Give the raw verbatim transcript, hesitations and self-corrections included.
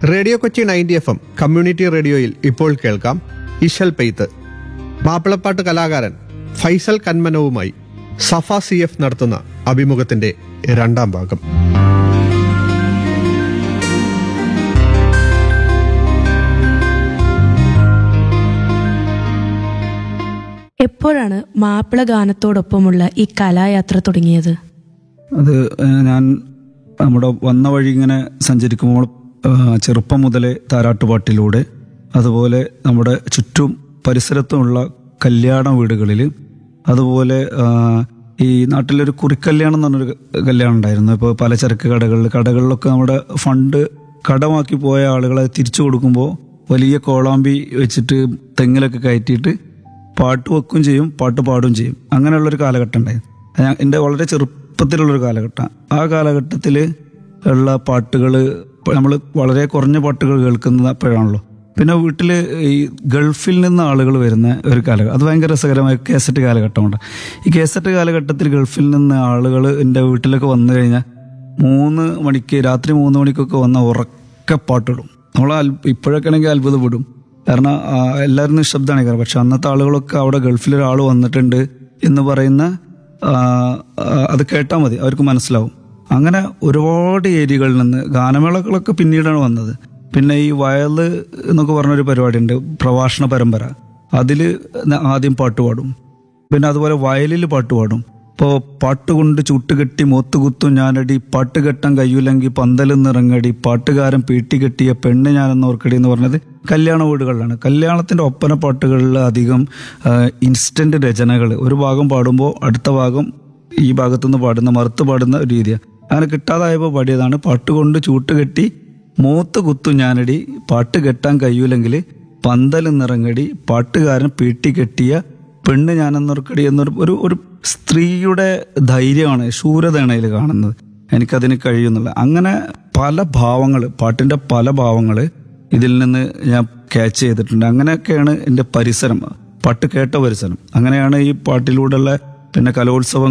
Radio Kochi ninety F M community റേഡിയോയിൽ ഇപ്പോൾ കേൾക്കാം ഇശൽ പെയ്ത്ത്. മാപ്പിളപ്പാട്ട് കലാകാരൻ ഫൈസൽ കന്മനവുമായി സഫ സി എഫ് നടത്തുന്ന അഭിമുഖത്തിന്റെ രണ്ടാം ഭാഗം. എപ്പോഴാണ് മാപ്പിള ഗാനത്തോടൊപ്പമുള്ള ഈ കലായാത്ര തുടങ്ങിയത്? അത് ഞാൻ നമ്മുടെ വന്ന വഴി ഇങ്ങനെ സഞ്ചരിക്കുമ്പോൾ ചെറുപ്പം മുതലേ താരാട്ടുപാട്ടിലൂടെ, അതുപോലെ നമ്മുടെ ചുറ്റും പരിസരത്തുമുള്ള കല്യാണ വീടുകളിൽ, അതുപോലെ ഈ നാട്ടിലൊരു കുറിക്കല്യാണം എന്ന് പറഞ്ഞൊരു കല്യാണം ഉണ്ടായിരുന്നു. ഇപ്പോൾ പലചരക്ക് കടകളിൽ കടകളിലൊക്കെ നമ്മുടെ ഫണ്ട് കടമാക്കി പോയ ആളുകളെ തിരിച്ചു കൊടുക്കുമ്പോൾ വലിയ കോളാമ്പി വെച്ചിട്ട് തെങ്ങിലൊക്കെ കയറ്റിയിട്ട് പാട്ട് വെക്കുകയും ചെയ്യും, പാട്ട് പാടുകയും ചെയ്യും. അങ്ങനെയുള്ളൊരു കാലഘട്ടം ഉണ്ടായിരുന്നു. ഞാൻ എൻ്റെ വളരെ ചെറുപ്പത്തിലുള്ളൊരു കാലഘട്ടം. ആ കാലഘട്ടത്തിൽ ഉള്ള പാട്ടുകൾ നമ്മൾ വളരെ കുറഞ്ഞ പാട്ടുകൾ കേൾക്കുന്നത് അപ്പോഴാണല്ലോ. പിന്നെ വീട്ടിൽ ഈ ഗൾഫിൽ നിന്ന് ആളുകൾ വരുന്ന ഒരു കാലഘട്ടം, അത് ഭയങ്കര രസകരമായ കേസറ്റ് കാലഘട്ടമുണ്ട്. ഈ കേസറ്റ് കാലഘട്ടത്തിൽ ഗൾഫിൽ നിന്ന് ആളുകൾ എൻ്റെ വീട്ടിലൊക്കെ വന്നു കഴിഞ്ഞാൽ മൂന്ന് മണിക്ക് രാത്രി മൂന്ന് മണിക്കൊക്കെ വന്ന ഉറക്കെ പാട്ടിടും. നമ്മൾ ഇപ്പോഴൊക്കെ ആണെങ്കിൽ അത്ഭുതപ്പെടും, കാരണം എല്ലാവരും നിശബ്ദമാണ് കാരണം. പക്ഷെ അന്നത്തെ ആളുകളൊക്കെ അവിടെ ഗൾഫിലൊരാൾ വന്നിട്ടുണ്ട് എന്ന് പറയുന്ന അത് കേട്ടാൽ മതി, അവർക്ക് മനസ്സിലാവും. അങ്ങനെ ഒരുപാട് ഏരിയകളിൽ നിന്ന് ഗാനമേളകളൊക്കെ പിന്നീടാണ് വന്നത്. പിന്നെ ഈ വയല് എന്നൊക്കെ പറഞ്ഞൊരു പരിപാടിയുണ്ട്, പ്രഭാഷണ പരമ്പര. അതിൽ ആദ്യം പാട്ട് പാടും. പിന്നെ അതുപോലെ വയലിൽ പാട്ട് പാടും. ഇപ്പോൾ പാട്ടുകൊണ്ട് ചുട്ടുകെട്ടി മോത്തുകുത്തും ഞാനടി, പാട്ട് കെട്ടാൻ കയ്യൂലെങ്കിൽ പന്തലും നിറങ്ങടി, പാട്ടുകാരൻ പീട്ടി കെട്ടിയ പെണ്ണ് ഞാനെന്നോർക്കടി എന്ന് പറഞ്ഞത് കല്യാണ വീടുകളിലാണ്. കല്യാണത്തിൻ്റെ ഒപ്പന പാട്ടുകളിൽ അധികം ഇൻസ്റ്റന്റ് രചനകൾ, ഒരു ഭാഗം പാടുമ്പോൾ അടുത്ത ഭാഗം ഈ ഭാഗത്തുനിന്ന് പാടുന്ന മറുത്ത് പാടുന്ന ഒരു രീതിയാണ്. അങ്ങനെ കിട്ടാതായപ്പോൾ പാടിയതാണ് പാട്ടുകൊണ്ട് ചൂട്ടുകെട്ടി മൂത്ത് കുത്തും ഞാനടി, പാട്ട് കെട്ടാൻ കഴിയൂലെങ്കിൽ പന്തലും നിറങ്ങടി, പാട്ടുകാരൻ പീട്ടി കെട്ടിയ പെണ്ണ് ഞാനെന്നോർക്കടി എന്നൊരു ഒരു ഒരു സ്ത്രീയുടെ ധൈര്യമാണ്, ശൂരതയാണ് അതിൽ കാണുന്നത്. എനിക്കതിന് കഴിയുന്നില്ല. അങ്ങനെ പല ഭാവങ്ങൾ, പാട്ടിൻ്റെ പല ഭാവങ്ങൾ ഇതിൽ നിന്ന് ഞാൻ ക്യാച്ച് ചെയ്തിട്ടുണ്ട്. അങ്ങനെയൊക്കെയാണ് എൻ്റെ പരിസരം, പാട്ട് കേട്ട പരിസരം. അങ്ങനെയാണ് ഈ പാട്ടിലൂടെയുള്ള പിന്നെ കലോത്സവം